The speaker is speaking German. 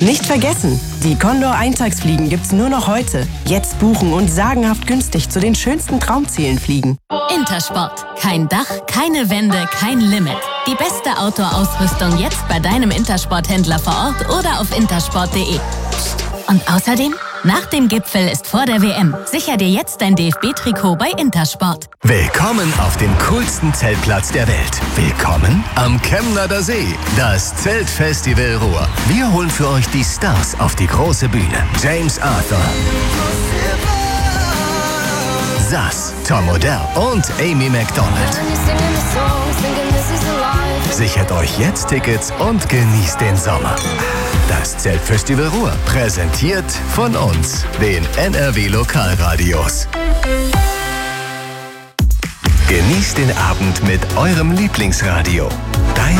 Nicht vergessen, die Condor-Eintagsfliegen gibt's nur noch heute. Jetzt buchen und sagenhaft günstig zu den schönsten Traumzielen fliegen. Intersport. Kein Dach, keine Wände, kein Limit. Die beste Outdoor-Ausrüstung jetzt bei deinem Intersport-Händler vor Ort oder auf intersport.de. Und außerdem, nach dem Gipfel ist vor der WM. Sicher dir jetzt dein DFB-Trikot bei Intersport. Willkommen auf dem coolsten Zeltplatz der Welt. Willkommen am Chemnader See. Das Zeltfestival Ruhr. Wir holen für euch die Stars auf die große Bühne. James Arthur, Sass, Tom Odell und Amy Macdonald. Sichert euch jetzt Tickets und genießt den Sommer. Das Zeltfestival Ruhr, präsentiert von uns, den NRW Lokalradios. Genießt den Abend mit eurem Lieblingsradio.